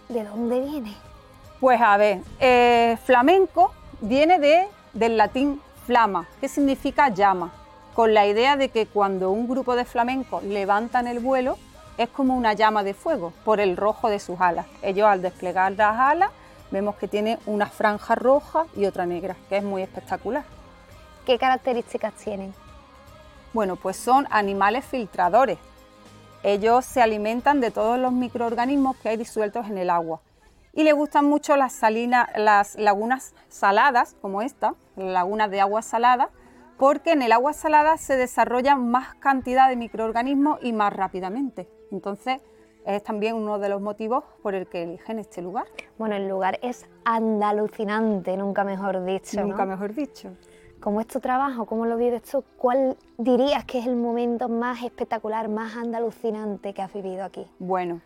¿De dónde viene? Pues a ver, flamenco viene del latín flama, que significa llama, con la idea de que cuando un grupo de flamencos levantan el vuelo es como una llama de fuego por el rojo de sus alas. Ellos al desplegar las alas vemos que tiene una franja roja y otra negra, que es muy espectacular. ¿Qué características tienen? Bueno, pues son animales filtradores. Ellos se alimentan de todos los microorganismos que hay disueltos en el agua. Y les gustan mucho las lagunas saladas, como esta, lagunas de agua salada, porque en el agua salada se desarrollan más cantidad de microorganismos y más rápidamente. Entonces, es también uno de los motivos por el que eligen este lugar. Bueno, el lugar es andalucinante, nunca mejor dicho, ¿no? Nunca mejor dicho. ¿Cómo es tu trabajo? ¿Cómo lo vives tú? ¿Cuál dirías que es el momento más espectacular, más andalucinante que has vivido aquí? Bueno,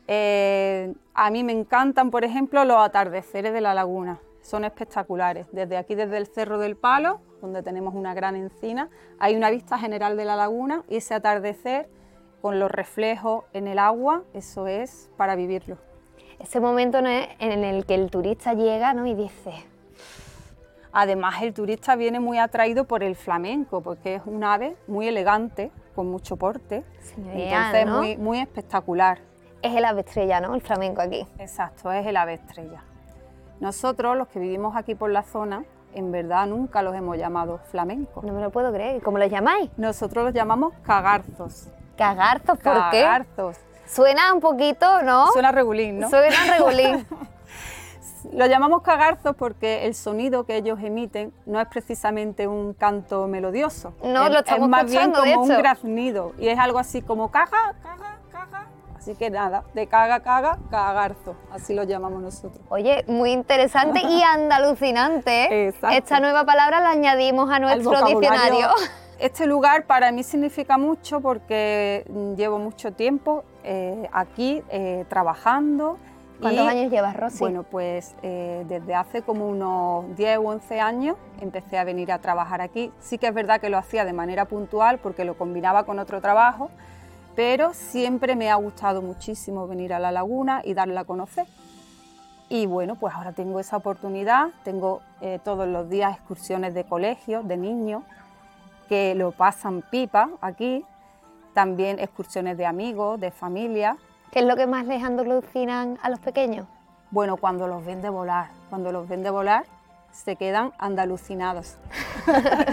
a mí me encantan, por ejemplo, los atardeceres de la laguna. Son espectaculares. Desde aquí, desde el Cerro del Palo, donde tenemos una gran encina, hay una vista general de la laguna y ese atardecer con los reflejos en el agua, eso es para vivirlo. Ese momento, ¿no?, en el que el turista llega, ¿no?, y dice... Además, el turista viene muy atraído por el flamenco, porque es un ave muy elegante, con mucho porte, señorial, entonces ¿no? muy espectacular. Es el ave estrella, ¿no?, el flamenco aquí. Exacto, es el ave estrella. Nosotros, los que vivimos aquí por la zona, en verdad nunca los hemos llamado flamencos. No me lo puedo creer. ¿Cómo los llamáis? Nosotros los llamamos cagarzos. ¿Cagarzos? ¿Por qué? Cagarzos. Suena un poquito, ¿no? Suena regulín, ¿no? Suena regulín. Lo llamamos cagarzos porque el sonido que ellos emiten no es precisamente un canto melodioso. No, lo estamos es más bien escuchando, como de un hecho. graznido y es algo así como caga, caga, caga. Así que nada, de caga, caga, cagarzo, así lo llamamos nosotros. Oye, muy interesante y andalucinante, ¿eh? Exacto. Esta nueva palabra la añadimos a nuestro diccionario. Este lugar para mí significa mucho porque llevo mucho tiempo aquí trabajando. ¿Cuántos años llevas, Rosy? Bueno, pues desde hace como unos 10 o 11 años empecé a venir a trabajar aquí. Sí que es verdad que lo hacía de manera puntual porque lo combinaba con otro trabajo, pero siempre me ha gustado muchísimo venir a la laguna y darla a conocer. Y bueno, pues ahora tengo esa oportunidad, tengo todos los días excursiones de colegios, de niños, que lo pasan pipa aquí, también excursiones de amigos, de familia. ¿Qué es lo que más les alucinan a los pequeños? Bueno, cuando los ven de volar, se quedan andalucinados.